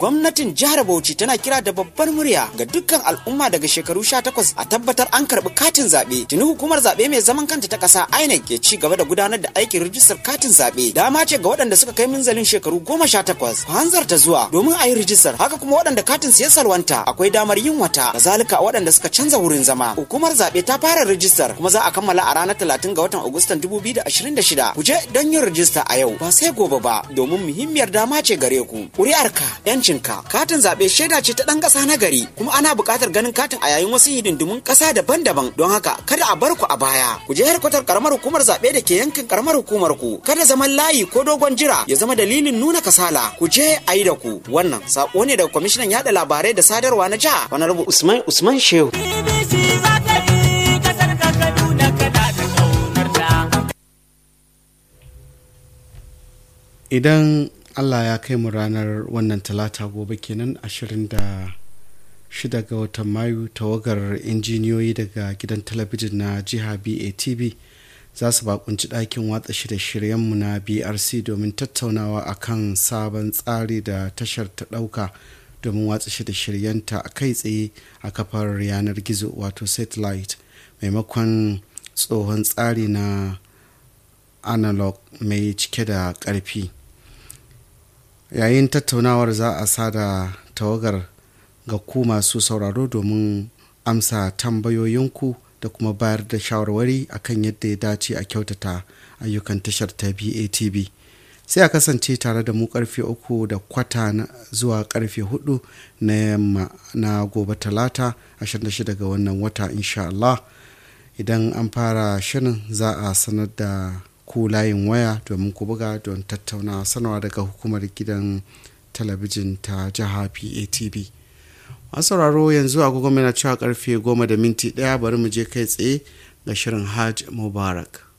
gwamnatin jihar Bauchi tana kira da babbar murya ga dukkan al'umma daga shekaru 18 a tabbatar an karbi katin zabe. Tuni hukumar zabe mai zaman kanta ta kasa INEC ke ci gaba da gudanar da aikin rijistar katin zabe. Dama ce ga waɗanda suka kai minzalin shekaru 18 ku hanzarta zuwa domin a yi rijistar. Haka kuma waɗanda katin su ya salwanta akwai damar yin wata. Kazalika waɗanda suka canza wurin zama. Hukumar zabe ta fara rijistar kuma za a kammala a ranar 30 ga watan Agustan 2026. Ku je don yin rijista a yau ba sai gobe ba domin muhimmiyar dama ce gare ku. Ƙuri'arka, 'yancinka, katin zabe shaida ce ta ɗan ƙasa na gari kuma ana buƙatar ganin katin a yayin wasu hidindimun ƙasa daban-daban. Don haka kada a bar ku a baya. Ku je harkatar karamar hukumar zabe da ke yankin karamar hukumar ku. Kada zaman layi ko dogon jira ya zama dalilin nuna kasala. Ku je a yi da ku. Wannan sako ne daga kwamishinan yada labarai da sadarwa na jiha Honorable Usman Shehu. Idan Allah ya kai mu ranar wannan talata gobe kenan 26 ga watan Mayu, tawagar injiniyoyi daga gidan talabijin na jiha BATV za su bakunci ɗakin watsa shirye-shiryenmu na BRC domin tattaunawa akan sabon tsari da tashar ta ɗauka domin watsa shirye-shiryenta a kai tsaye a kafar yanar gizo wato satellite maimakon tsohon tsari na analog mai cike da ƙarfi. Yayin tattaunawar za a sada tawagar ga ku masu sauraro domin amsa tambayoyinku da kuma bayar da shawarwari akan yadda ya dace a kyautata ayyukan tashar ta BATV. Sai a kasance tare da mu karfe 3:15 zuwa karfe 4 na yamma na gobe talata 26 ga wannan wata insha Allah. Idan an fara shirin za a sanar da ku layin waya domin ku buga don tattauna sanarwa daga hukumar gidan talabijin ta jiha BATV. Masu sauraro yanzu agogo yana cewa karfe 10:01. Bari mu je kai tsaye ga shirin Hajj Mubarak.